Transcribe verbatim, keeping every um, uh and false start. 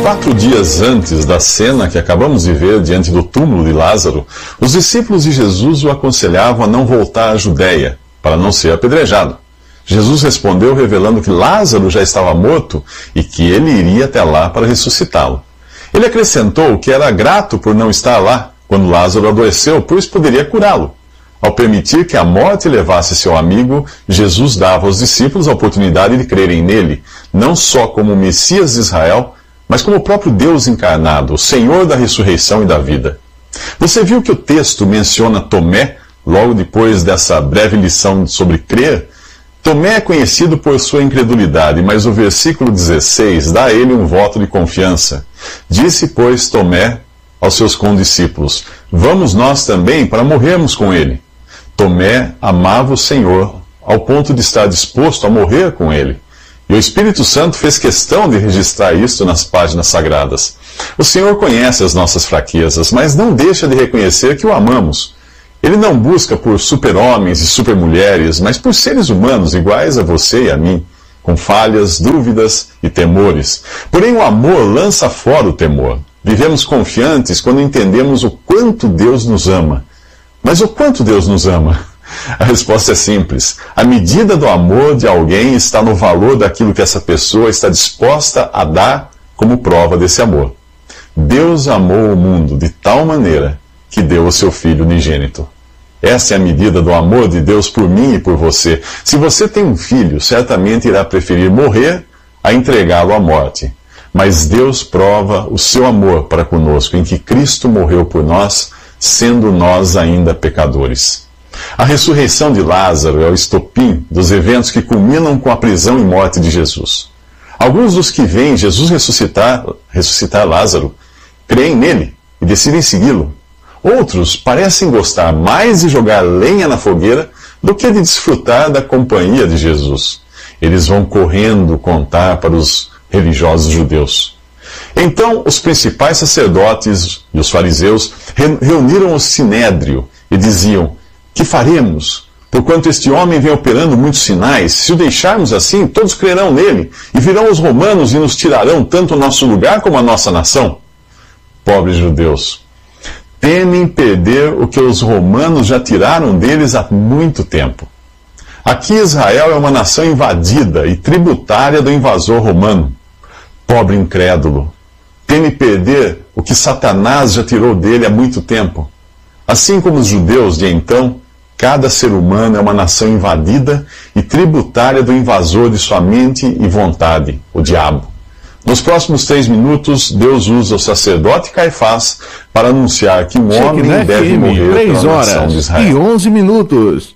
Quatro dias antes da cena que acabamos de ver diante do túmulo de Lázaro, os discípulos de Jesus o aconselhavam a não voltar à Judéia, para não ser apedrejado. Jesus respondeu revelando que Lázaro já estava morto e que ele iria até lá para ressuscitá-lo. Ele acrescentou que era grato por não estar lá quando Lázaro adoeceu, pois poderia curá-lo. Ao permitir que a morte levasse seu amigo, Jesus dava aos discípulos a oportunidade de crerem nele, não só como o Messias de Israel, mas como o próprio Deus encarnado, o Senhor da ressurreição e da vida. Você viu que o texto menciona Tomé, logo depois dessa breve lição sobre crer? Tomé é conhecido por sua incredulidade, mas o versículo dezesseis dá a ele um voto de confiança. Disse, pois, Tomé aos seus condiscípulos: vamos nós também para morrermos com ele. Tomé amava o Senhor ao ponto de estar disposto a morrer com ele. E o Espírito Santo fez questão de registrar isto nas páginas sagradas. O Senhor conhece as nossas fraquezas, mas não deixa de reconhecer que o amamos. Ele não busca por super-homens e super-mulheres, mas por seres humanos iguais a você e a mim, com falhas, dúvidas e temores. Porém, o amor lança fora o temor. Vivemos confiantes quando entendemos o quanto Deus nos ama. Mas o quanto Deus nos ama? A resposta é simples. A medida do amor de alguém está no valor daquilo que essa pessoa está disposta a dar como prova desse amor. Deus amou o mundo de tal maneira que deu o seu Filho unigênito. Essa é a medida do amor de Deus por mim e por você. Se você tem um filho, certamente irá preferir morrer a entregá-lo à morte. Mas Deus prova o seu amor para conosco, em que Cristo morreu por nós, sendo nós ainda pecadores. A ressurreição de Lázaro é o estopim dos eventos que culminam com a prisão e morte de Jesus. Alguns dos que veem Jesus ressuscitar, ressuscitar Lázaro, creem nele e decidem segui-lo. Outros parecem gostar mais de jogar lenha na fogueira do que de desfrutar da companhia de Jesus. Eles vão correndo contar para os religiosos judeus. Então, os principais sacerdotes e os fariseus reuniram o sinédrio e diziam: que faremos? Porquanto este homem vem operando muitos sinais, se o deixarmos assim, todos crerão nele, e virão os romanos e nos tirarão tanto o nosso lugar como a nossa nação. Pobres judeus, temem perder o que os romanos já tiraram deles há muito tempo. Aqui Israel é uma nação invadida e tributária do invasor romano. Pobre incrédulo, teme perder o que Satanás já tirou dele há muito tempo. Assim como os judeus de então, cada ser humano é uma nação invadida e tributária do invasor de sua mente e vontade, o diabo. Nos próximos três minutos, Deus usa o sacerdote Caifás para anunciar que um homem deve morrer pela nação de Israel. E onze minutos.